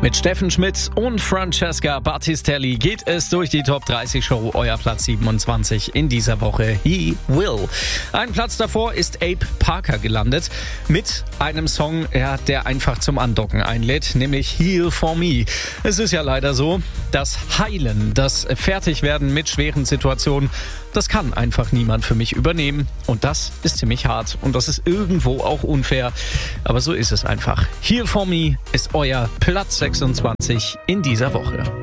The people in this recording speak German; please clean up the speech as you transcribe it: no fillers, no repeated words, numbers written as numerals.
Mit Steffen Schmidt und Francesca Battistelli geht es durch die Top 30 Show, euer Platz 27 in dieser Woche. He Will. Ein Platz davor ist Abe Parker gelandet mit einem Song, der einfach zum Andocken einlädt, nämlich Heal for Me. Es ist ja leider so, das Heilen, das Fertigwerden mit schweren Situationen, das kann einfach niemand für mich übernehmen. Und das ist ziemlich hart und das ist irgendwo auch unfair. Aber so ist es einfach. Heal for Me ist euer Platz 26 in dieser Woche.